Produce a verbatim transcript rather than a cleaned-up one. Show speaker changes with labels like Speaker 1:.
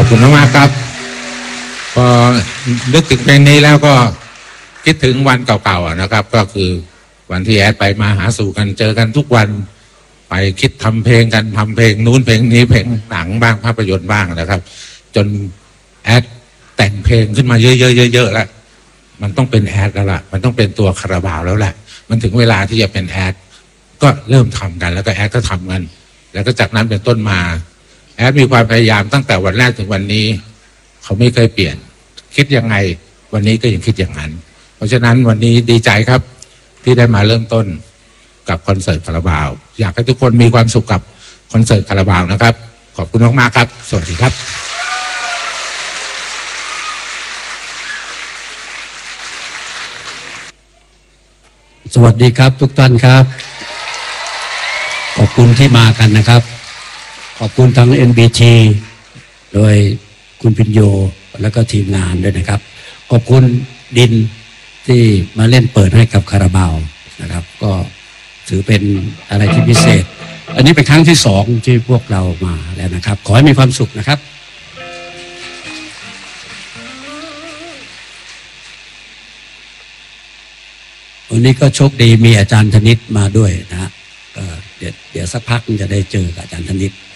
Speaker 1: อบคุณมากครับพอนึกถึงเพลงนี้แล้วก็คิดถึงวันเก่าๆนะครับก็คือวันที่แอดไปมาหาสู่กันเจอกันทุกวันไปคิดทำเพลงกันทำเพลงนู้นเพลงนี้เพลงหนังบ้างภาพยนตร์บ้างนะครับจนแอดแต่งเพลงขึ้นมาเยอะๆเยอะๆแล้วมันต้องเป็นแอดแล้วล่ะมันต้องเป็นตัวคาราบาวแล้วแหละมันถึงเวลาที่จะเป็นแอดก็เริ่มทำกันแล้วก็แอดก็ทำกันแล้วก็จากนั้นเป็นต้นมาแอดมีความพยายามตั้งแต่วันแรกถึงวันนี้เขาไม่เคยเปลี่ยนคิดยังไงวันนี้ก็ยังคิดอย่างนั้นเพราะฉะนั้นวันนี้ดีใจครับที่ได้มาเริ่มต้นกับคอนเสิร์ตคาราบาวอยากให้ทุกคนมีความสุขกับคอนเสิร์ตคาราบาวนะครับขอบคุณมากๆครับสวัสดีครับ
Speaker 2: สวัสดีครับทุกท่านครับขอบคุณที่มากันนะครับขอบคุณทั้ง เอ็น บี ที โดยคุณพิญโยแล้วก็ทีมงานด้วยนะครับขอบคุณดินที่มาเล่นเปิดให้กับคาราบาวนะครับก็ถือเป็นอะไรที่พิเศษอันนี้เป็นครั้งที่สองที่พวกเรามาแล้วนะครับขอให้มีความสุขนะครับวันนี้ก็โชคดีมีอาจารย์ธนิตมาด้วยนะฮะเดี๋ยวเดี๋ยวสักพักจะได้เจอกับอาจารย์ธนิต